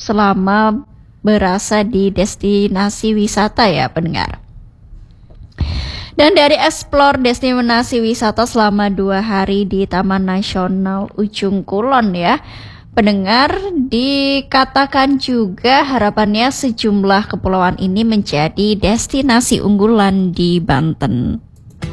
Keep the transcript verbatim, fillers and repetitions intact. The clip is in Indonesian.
selama berasa di destinasi wisata ya pendengar. Dan dari eksplor destinasi wisata selama dua hari di Taman Nasional Ujung Kulon ya, pendengar, dikatakan juga harapannya sejumlah kepulauan ini menjadi destinasi unggulan di Banten.